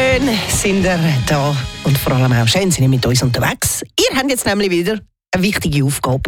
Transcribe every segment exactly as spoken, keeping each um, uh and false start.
schön sind ihr da und vor allem auch schön sind ihr mit uns unterwegs. Ihr habt jetzt nämlich wieder eine wichtige Aufgabe.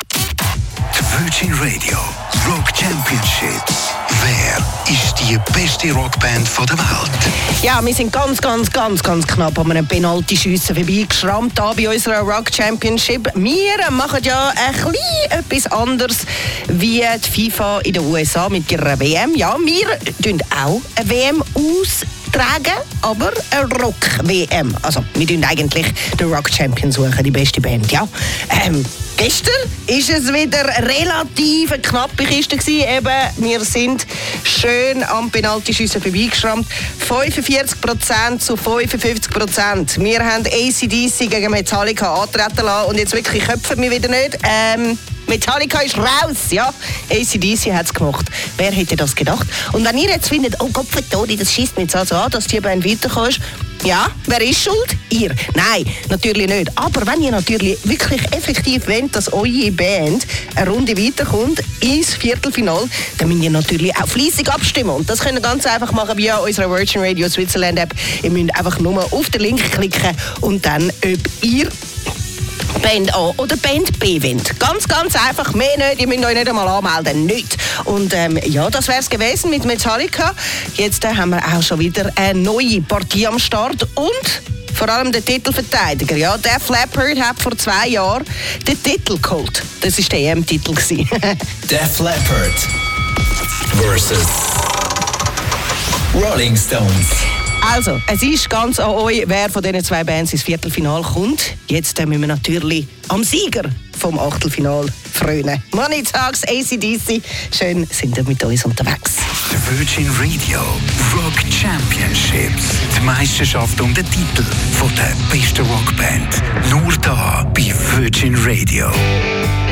Die Virgin Radio Rock Championships. Wer ist die beste Rockband der Welt? Ja, wir sind ganz, ganz, ganz, ganz knapp an einem Penalty-Schiessen vorbeigeschrammt hier bei unserer Rock Championship. Wir machen ja ein bisschen etwas anderes wie die FIFA in den U S A mit ihrer W M. Ja, wir tun auch eine W M austragen, aber eine Rock-W M. Also, wir tun eigentlich den Rock Champion suchen, die beste Band, ja. Ähm, Gestern war es wieder relativ eine knappe Kiste gewesen. Eben, wir sind schön am Penaltyschiessen vorbeigeschrammt. fünfundvierzig Prozent zu fünfundfünfzig Prozent. Wir haben A C D C gegen Metallica antreten lassen. Und jetzt wirklich köpfen wir wieder nicht. Ähm, Metallica ist raus, ja. A C D C hat es gemacht. Wer hätte das gedacht? Und wenn ihr jetzt findet, oh Gott, Tori, das schießt mir jetzt also an, dass die Band weiterkommt. Ja, wer ist schuld? Ihr. Nein, natürlich nicht. Aber wenn ihr natürlich wirklich effektiv wollt, dass eure Band eine Runde weiterkommt ins Viertelfinale, dann müsst ihr natürlich auch fleissig abstimmen. Und das könnt ihr ganz einfach machen via unserer Virgin Radio Switzerland App. Ihr müsst einfach nur auf den Link klicken und dann, ob ihr Band A oder Band B wollt. Ganz, ganz einfach, mehr nicht. Ihr müsst euch nicht einmal anmelden, nicht. Und ähm, ja, das wäre es gewesen mit Metallica. Jetzt äh, haben wir auch schon wieder eine neue Partie am Start und vor allem der Titelverteidiger. Ja, Def Leppard hat vor zwei Jahren den Titel geholt. Das war der E M-Titel. Def Leppard versus Rolling Stones. Also, es ist ganz an euch, wer von diesen zwei Bands ins Viertelfinale kommt. Jetzt müssen wir natürlich am Sieger vom Achtelfinal frönen. Money Talks, A C D C. Schön, sind ihr mit uns unterwegs. Die Virgin Radio Rock Championships. Die Meisterschaft um den Titel von der besten Rockband. Nur da bei Virgin Radio.